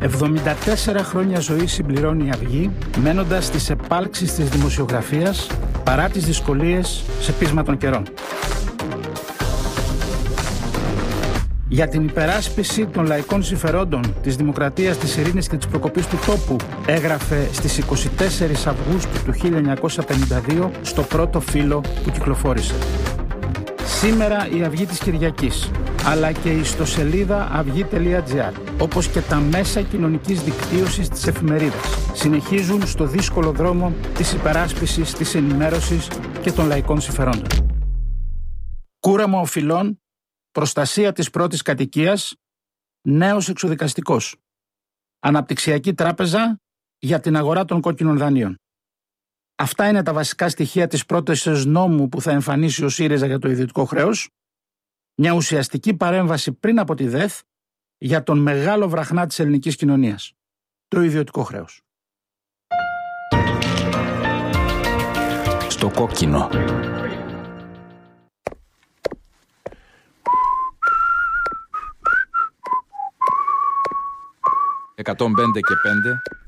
74 χρόνια ζωή συμπληρώνει η Αυγή, μένοντας στις επάλξεις της δημοσιογραφίας παρά τις δυσκολίες σε πείσμα των καιρών. Για την υπεράσπιση των λαϊκών συμφερόντων, της δημοκρατίας, της ειρήνης και της προκοπής του τόπου, έγραφε στις 24 Αυγούστου του 1952 στο πρώτο φύλλο που κυκλοφόρησε. Σήμερα η Αυγή της Κυριακής, αλλά και η ιστοσελίδα αυγή.gr, όπως και τα μέσα κοινωνικής δικτύωσης της εφημερίδας, συνεχίζουν στο δύσκολο δρόμο της υπεράσπισης, της ενημέρωσης και των λαϊκών συμφερόντων. Κούραμα οφειλών, προστασία της πρώτης κατοικίας, νέος εξοδικαστικός. Αναπτυξιακή τράπεζα για την αγορά των κόκκινων δανείων. Αυτά είναι τα βασικά στοιχεία της πρότασης νόμου που θα εμφανίσει ο ΣΥΡΙΖΑ για το ιδιωτικό χρέος. Μια ουσιαστική παρέμβαση πριν από τη ΔΕΘ για τον μεγάλο βραχνά της ελληνικής κοινωνίας, το ιδιωτικό χρέος. Στο κόκκινο. «105 και 5